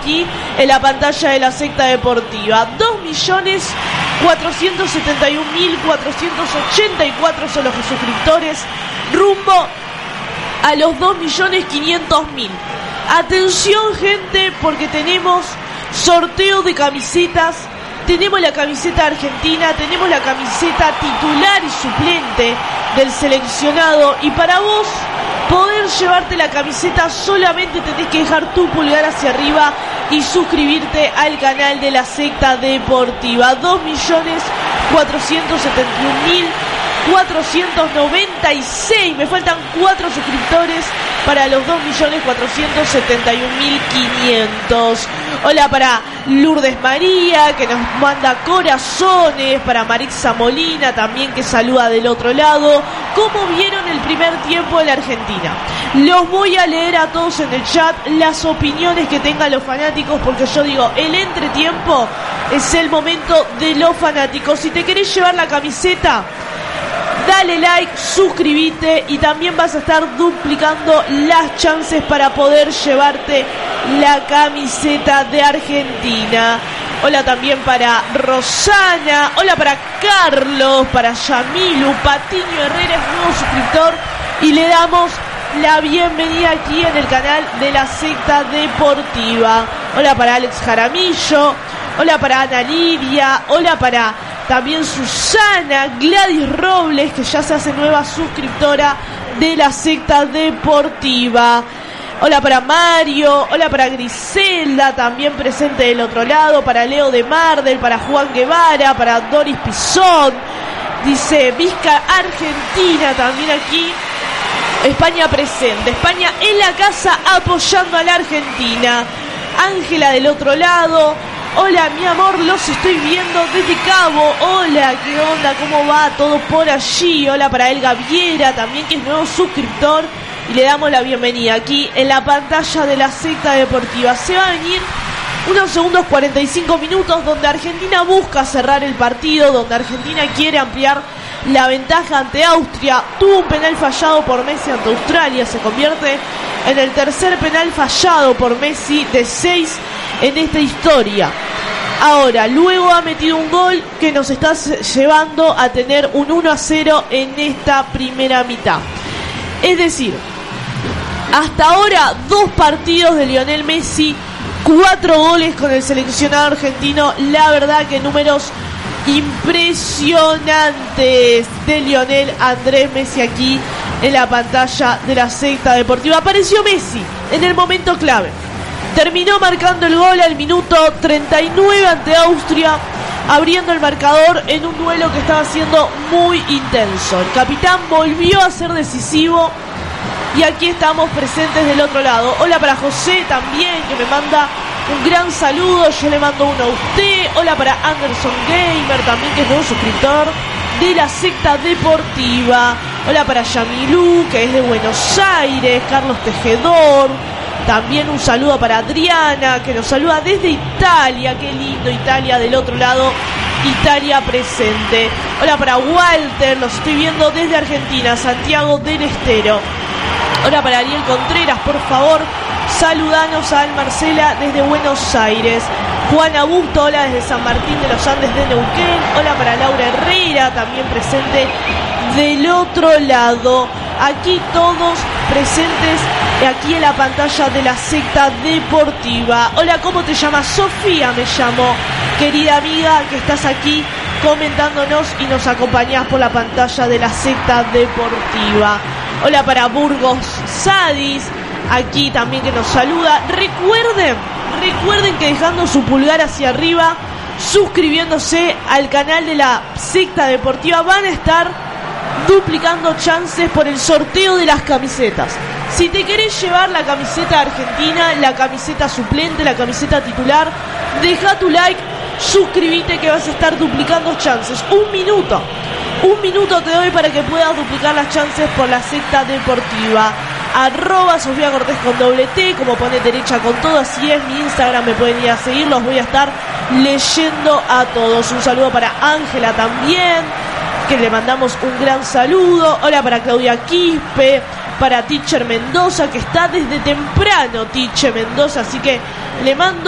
aquí en la pantalla de la secta deportiva. 2.471.484 son los suscriptores, rumbo a los 2.500.000. Atención, gente, porque tenemos sorteo de camisetas. Tenemos la camiseta argentina, tenemos la camiseta titular y suplente del seleccionado. Y para vos poder llevarte la camiseta solamente tenés que dejar tu pulgar hacia arriba y suscribirte al canal de la secta deportiva. 2.471.496. Me faltan 4 suscriptores para los 2.471.500. Hola para Lourdes María, que nos manda corazones. Para Marixa Molina también, que saluda del otro lado. ¿Cómo vieron el primer tiempo de la Argentina? Los voy a leer a todos en el chat, las opiniones que tengan los fanáticos, porque yo digo, el entretiempo es el momento de los fanáticos. Si te querés llevar la camiseta, dale like, suscríbete y también vas a estar duplicando las chances para poder llevarte la camiseta de Argentina. Hola también para Rosana, hola para Carlos, para Yamilu, Patiño Herrera es nuevo suscriptor y le damos la bienvenida aquí en el canal de la secta deportiva. Hola para Alex Jaramillo, hola para Ana Lidia, hola para también Susana, Gladys Robles, que ya se hace nueva suscriptora de la secta deportiva. Hola para Mario, hola para Griselda, también presente del otro lado, para Leo de Mardel, para Juan Guevara, para Doris Pizón, dice Vizca Argentina, también aquí España presente, España en la casa apoyando a la Argentina. Ángela del otro lado, hola mi amor, los estoy viendo desde Cabo. Hola, ¿qué onda? ¿Cómo va todo por allí? Hola para Elga Viera, también que es nuevo suscriptor. Y le damos la bienvenida aquí en la pantalla de la secta deportiva. Se va a venir unos segundos 45 minutos donde Argentina busca cerrar el partido, donde Argentina quiere ampliar la ventaja ante Austria. Tuvo un penal fallado por Messi ante Australia, se convierte en el tercer penal fallado por Messi de 6 en esta historia. Ahora, luego ha metido un gol que nos está llevando a tener un 1-0 en esta primera mitad. Es decir, hasta ahora 2 partidos de Lionel Messi, 4 goles con el seleccionado argentino. La verdad que números impresionantes de Lionel Andrés Messi aquí en la pantalla de la secta deportiva. Apareció Messi en el momento clave. Terminó marcando el gol al minuto 39 ante Austria, abriendo el marcador en un duelo que estaba siendo muy intenso. El capitán volvió a ser decisivo y aquí estamos presentes del otro lado. Hola para José también, que me manda un gran saludo. Yo le mando uno a usted. Hola para Anderson Gamer también, que es nuevo suscriptor de la secta deportiva. Hola para Yamilú, que es de Buenos Aires. Carlos Tejedor. También un saludo para Adriana, que nos saluda desde Italia. Qué lindo, Italia del otro lado. Italia presente. Hola para Walter, los estoy viendo desde Argentina. Santiago del Estero. Hola para Ariel Contreras, por favor, saludanos a Marcela desde Buenos Aires. Juana Busto, hola desde San Martín de los Andes de Neuquén. Hola para Laura Herrera, también presente del otro lado. Aquí todos presentes, aquí en la pantalla de la secta deportiva. Hola, ¿cómo te llamas? Sofía me llamo, querida amiga, que estás aquí comentándonos y nos acompañás por la pantalla de la secta deportiva. Hola para Burgos Sadis, aquí también que nos saluda. Recuerden que dejando su pulgar hacia arriba, suscribiéndose al canal de la secta deportiva, van a estar duplicando chances por el sorteo de las camisetas. Si te querés llevar la camiseta argentina, la camiseta suplente, la camiseta titular, deja tu like, suscríbete, que vas a estar duplicando chances. Un minuto te doy para que puedas duplicar las chances por la secta deportiva. @Sofía Cortés con _T, como pone derecha con todo, así es mi Instagram, me pueden ir a seguir, los voy a estar leyendo a todos. Un saludo para Ángela también, que le mandamos un gran saludo. Hola para Claudia Quispe, para Teacher Mendoza, que está desde temprano, Teacher Mendoza, así que le mando